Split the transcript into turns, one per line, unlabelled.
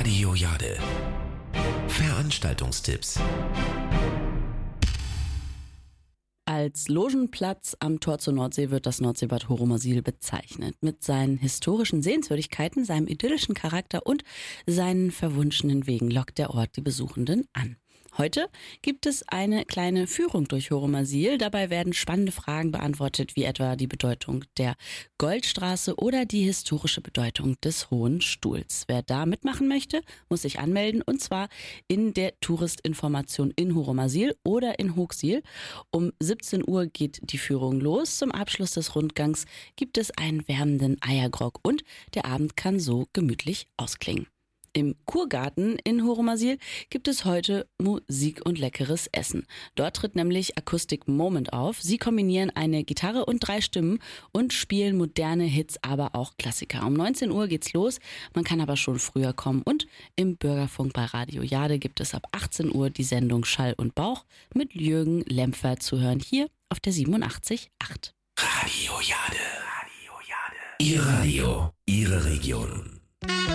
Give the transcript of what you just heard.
Radio Jade. Veranstaltungstipps.
Als Logenplatz am Tor zur Nordsee wird das Nordseebad Horomasil bezeichnet. Mit seinen historischen Sehenswürdigkeiten, seinem idyllischen Charakter und seinen verwunschenen Wegen lockt der Ort die Besuchenden an. Heute gibt es eine kleine Führung durch Horomasil. Dabei werden spannende Fragen beantwortet, wie etwa die Bedeutung der Goldstraße oder die historische Bedeutung des Hohen Stuhls. Wer da mitmachen möchte, muss sich anmelden, und zwar in der Touristinformation in Horomasil oder in Hooxil. Um 17 Uhr geht die Führung los. Zum Abschluss des Rundgangs gibt es einen wärmenden Eiergrog und der Abend kann so gemütlich ausklingen. Im Kurgarten in Horomasil gibt es heute Musik und leckeres Essen. Dort tritt nämlich Acoustic Moment auf. Sie kombinieren eine Gitarre und 3 Stimmen und spielen moderne Hits, aber auch Klassiker. Um 19 Uhr geht's los, man kann aber schon früher kommen. Und im Bürgerfunk bei Radio Jade gibt es ab 18 Uhr die Sendung Schall und Bauch mit Jürgen Lempfer zu hören, hier auf der 87.8.
Radio Jade. Radio Jade. Ihr Radio, Ihre Region.